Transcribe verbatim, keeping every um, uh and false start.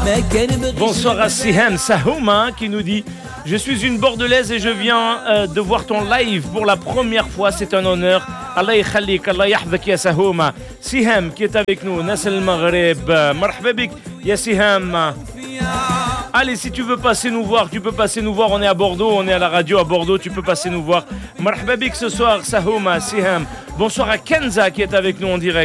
Bonsoir à Siham Sahouma qui nous dit: je suis une Bordelaise et je viens euh, de voir ton live pour la première fois, c'est un honneur. Allah yakhalik, Allah yahfak ya Sahouma. Siham qui est avec nous, Nas al Maghreb, marhaba bik ya Siham. Allez, si tu veux passer nous voir, tu peux passer nous voir. On est à Bordeaux, on est à la radio à Bordeaux, tu peux passer nous voir. Marhaba bik ce soir, Sahouma, Siham. Bonsoir à Kenza qui est avec nous en direct.